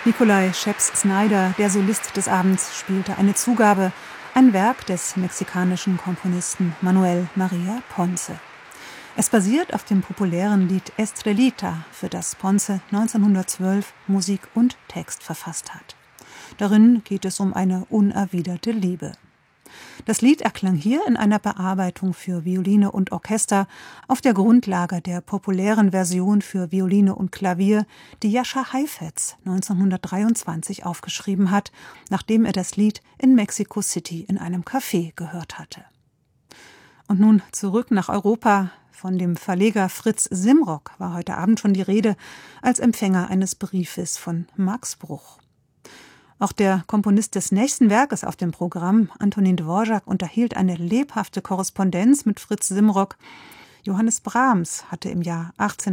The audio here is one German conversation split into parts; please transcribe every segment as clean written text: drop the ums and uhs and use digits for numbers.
Nikolai Scheps-Snyder, der Solist des Abends, spielte eine Zugabe, ein Werk des mexikanischen Komponisten Manuel María Ponce. Es basiert auf dem populären Lied Estrellita, für das Ponce 1912 Musik und Text verfasst hat. Darin geht es um eine unerwiderte Liebe. Das Lied erklang hier in einer Bearbeitung für Violine und Orchester auf der Grundlage der populären Version für Violine und Klavier, die Jascha Heifetz 1923 aufgeschrieben hat, nachdem er das Lied in Mexico City in einem Café gehört hatte. Und nun zurück nach Europa. Von dem Verleger Fritz Simrock war heute Abend schon die Rede als Empfänger eines Briefes von Max Bruch. Auch der Komponist des nächsten Werkes auf dem Programm, Antonín Dvořák, unterhielt eine lebhafte Korrespondenz mit Fritz Simrock. Johannes Brahms hatte im Jahr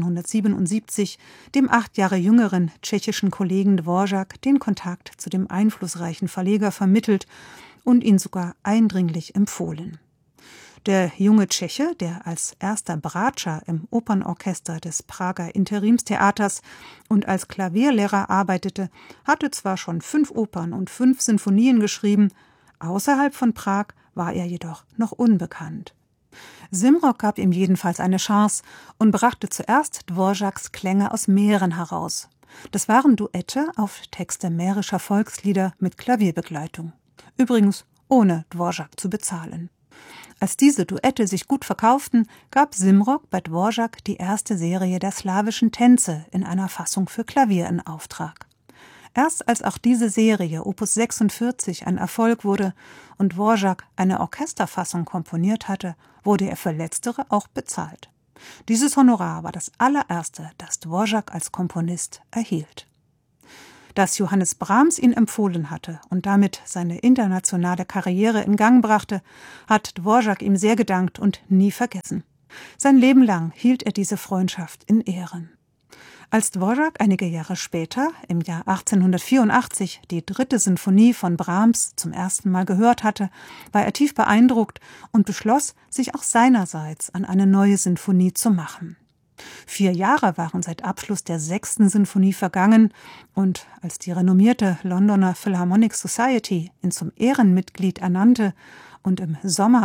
1877 dem 8 Jahre jüngeren tschechischen Kollegen Dvořák den Kontakt zu dem einflussreichen Verleger vermittelt und ihn sogar eindringlich empfohlen. Der junge Tscheche, der als erster Bratscher im Opernorchester des Prager Interimstheaters und als Klavierlehrer arbeitete, hatte zwar schon 5 Opern und 5 Sinfonien geschrieben, außerhalb von Prag war er jedoch noch unbekannt. Simrock gab ihm jedenfalls eine Chance und brachte zuerst Dvořáks Klänge aus Mähren heraus. Das waren Duette auf Texte mährischer Volkslieder mit Klavierbegleitung. Übrigens ohne Dvořák zu bezahlen. Als diese Duette sich gut verkauften, gab Simrock bei Dvořák die erste Serie der slawischen Tänze in einer Fassung für Klavier in Auftrag. Erst als auch diese Serie, Opus 46, ein Erfolg wurde und Dvořák eine Orchesterfassung komponiert hatte, wurde er für letztere auch bezahlt. Dieses Honorar war das allererste, das Dvořák als Komponist erhielt. Dass Johannes Brahms ihn empfohlen hatte und damit seine internationale Karriere in Gang brachte, hat Dvořák ihm sehr gedankt und nie vergessen. Sein Leben lang hielt er diese Freundschaft in Ehren. Als Dvořák einige Jahre später, im Jahr 1884, die 3. Sinfonie von Brahms zum ersten Mal gehört hatte, war er tief beeindruckt und beschloss, sich auch seinerseits an eine neue Sinfonie zu machen. 4 Jahre waren seit Abschluss der 6. Sinfonie vergangen und als die renommierte Londoner Philharmonic Society ihn zum Ehrenmitglied ernannte und im Sommer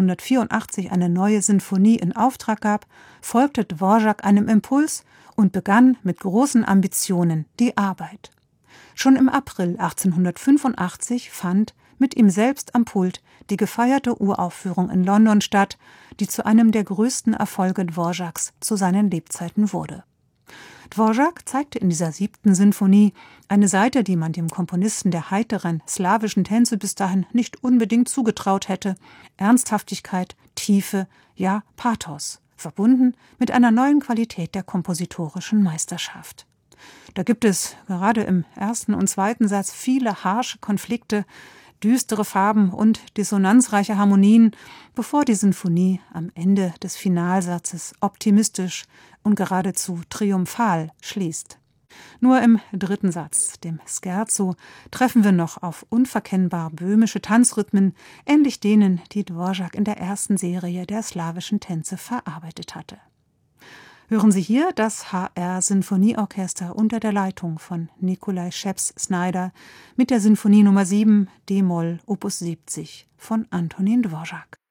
1884 eine neue Sinfonie in Auftrag gab, folgte Dvořák einem Impuls und begann mit großen Ambitionen die Arbeit. Schon im April 1885 fand mit ihm selbst am Pult die gefeierte Uraufführung in London statt, die zu einem der größten Erfolge Dvořáks zu seinen Lebzeiten wurde. Dvořák zeigte in dieser 7. Sinfonie eine Seite, die man dem Komponisten der heiteren slawischen Tänze bis dahin nicht unbedingt zugetraut hätte: Ernsthaftigkeit, Tiefe, ja Pathos, verbunden mit einer neuen Qualität der kompositorischen Meisterschaft. Da gibt es gerade im 1. und 2. Satz viele harsche Konflikte, düstere Farben und dissonanzreiche Harmonien, bevor die Sinfonie am Ende des Finalsatzes optimistisch und geradezu triumphal schließt. Nur im 3. Satz, dem Scherzo, treffen wir noch auf unverkennbar böhmische Tanzrhythmen, ähnlich denen, die Dvořák in der ersten Serie der slawischen Tänze verarbeitet hatte. Hören Sie hier das HR-Sinfonieorchester unter der Leitung von Nikolai Scheps-Snyder mit der Sinfonie Nummer 7 d-Moll Opus 70 von Antonín Dvořák.